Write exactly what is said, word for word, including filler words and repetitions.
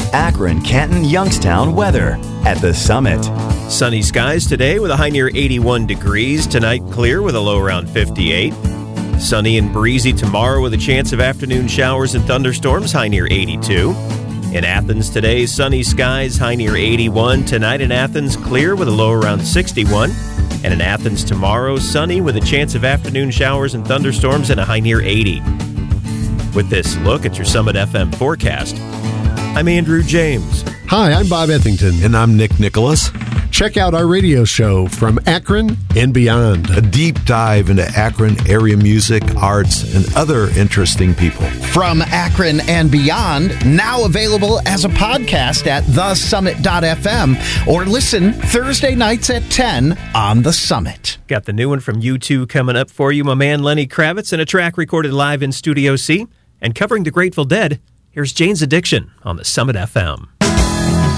Akron, Canton, Youngstown weather at the Summit. Sunny skies today with a high near eighty-one degrees. Tonight, clear with a low around fifty-eight. Sunny and breezy tomorrow with a chance of afternoon showers and thunderstorms, high near eighty-two. In Athens today, sunny skies, high near eighty-one. Tonight in Athens, clear with a low around sixty-one. And in Athens tomorrow, sunny with a chance of afternoon showers and thunderstorms and a high near eighty. With this look at your Summit F M forecast, I'm Andrew James. Hi, I'm Bob Ethington. And I'm Nick Nicholas. Check out our radio show From Akron and Beyond. A deep dive into Akron area music, arts, and other interesting people. From Akron and Beyond, now available as a podcast at the summit dot f m or listen Thursday nights at ten on The Summit. Got the new one from U two coming up for you, my man Lenny Kravitz, and a track recorded live in Studio C. And covering the Grateful Dead, here's Jane's Addiction on the Summit F M.